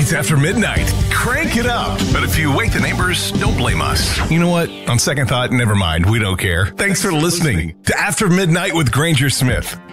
It's After Midnight. Crank it up. But if you wake the neighbors, don't blame us. You know what? On second thought, never mind. We don't care. Thanks for listening to After Midnight with Granger Smith.